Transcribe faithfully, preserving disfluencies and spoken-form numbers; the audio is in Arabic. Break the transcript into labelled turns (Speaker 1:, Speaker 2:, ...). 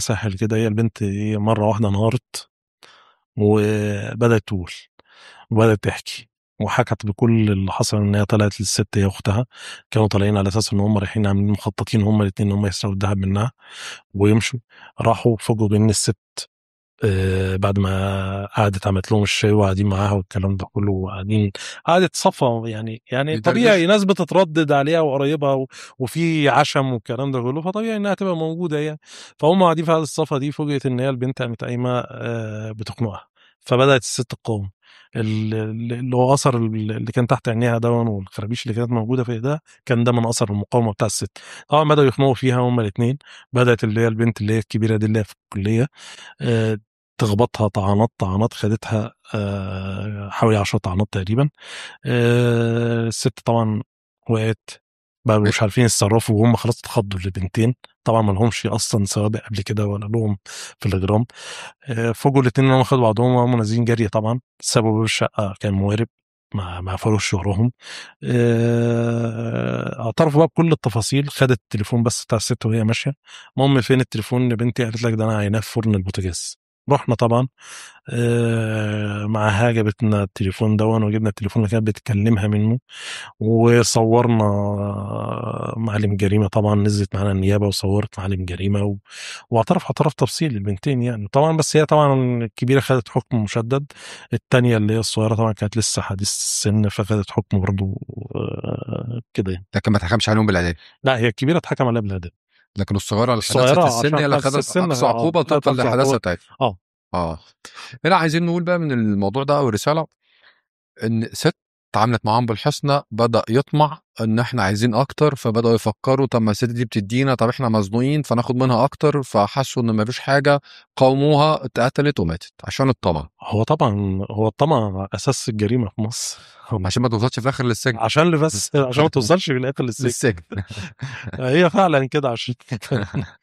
Speaker 1: ساحل كده. هي البنت هي مرة واحدة انهارت وبدأت تقول وبدأت تحكي وحكت بكل اللي حصل. ان هي طلعت للست هي اختها، كانوا طالعين على اساس ان هم رايحين عاملين مخططين هم الاثنين ان هم يسرقوا الذهب منها ويمشوا. راحوا فوجئوا بان الست آه بعد ما قعدت عملت لهم الشاي وقاعدين معاها والكلام ده كله وقاعدين قعدت صفا يعني يعني طبيعي ناس بتتردد عليها وقريبها و- وفي عشم والكلام ده كله، فطبيعي انها تبقى موجوده يعني. فهم قاعدين في هذه الصفا دي فوجئت ان هي البنت قامت قايمه آه بتقنعها، فبدات الست تقاوم. ال- ال- اللي هو اثر اللي كان تحت عينيها دون والخرابيش اللي كانت موجوده في ايدها كان ده من اثر المقاومه بتاع الست. طبعا بداوا يخنقوا فيها هما الاثنين. بدات اللي هي البنت اللي هي الكبيره دي اللي هي في الكليه آه، تخبطها طعنات طعنات خدتها آه، حوالي عشر طعنات تقريبا. آه، الست طبعا وقعت بقى مش عارفين يتصرفوا وهم خلاص اتخضوا البنتين. طبعا ما لهمش اصلا سوابق قبل كده ولا لهم في الاجرام. آه، فوجئوا الاثنين انهم خدوا بعضهم وهم نازلين جري. طبعا سابوا باب الشقه كان موارب ما ما قفلوش وراهم. آه، اعترفوا بقى بكل التفاصيل. خدت التليفون بس بتاع الست وهي ماشيه. المهم فين التليفون يا بنتي؟ قالت لك ده انا عيناه في فرن البوتاجاز. رحنا طبعا آه، معاها جابتنا التليفون دون وجبنا التليفون اللي كانت بتكلمها منه وصورنا معالم جريمة. طبعا نزلت معانا النيابة وصورت معالم جريمة و... واعترف اعتراف تفصيل البنتين يعني طبعا. بس هي طبعا الكبيرة خدت حكم مشدد، التانية اللي هي الصغيرة طبعا كانت لسه حديث السن فخدت حكم برضو آه، كده يعني.
Speaker 2: لكن ما تحكمش عليهم بالاعدام.
Speaker 1: لا هي الكبيرة اتحكم عليها بالإعدام.
Speaker 2: لكن الصغيره لحداثه
Speaker 1: الصغيرة
Speaker 2: السن
Speaker 1: عشان
Speaker 2: هي اللي
Speaker 1: حدث
Speaker 2: خدت
Speaker 1: السن
Speaker 2: اقصى
Speaker 1: اه
Speaker 2: عقوبه
Speaker 1: خدت
Speaker 2: طبقا
Speaker 1: أقصى
Speaker 2: للحداثه
Speaker 1: عقوبة.
Speaker 2: بتاعتها.
Speaker 1: اه
Speaker 2: اه. هنا عايزين نقول بقى من الموضوع ده او رساله ان ست اتعاملت معاهم بالحسنى، بدأ يطمع ان احنا عايزين اكتر، فبدأوا يفكروا طب ما الست دي بتدينا، طب احنا مزنوقين فناخد منها اكتر، فحسوا ان مفيش حاجه، قاوموها، اتقتلت وماتت عشان الطمع.
Speaker 1: هو طبعا هو الطمع اساس الجريمه في مصر.
Speaker 2: عشان ما توصلش في الاخر للسجن.
Speaker 1: عشان اللي بس عشان ما توصلش في الاخر للسجن.
Speaker 2: للسجن.
Speaker 1: هي فعلا كده عشان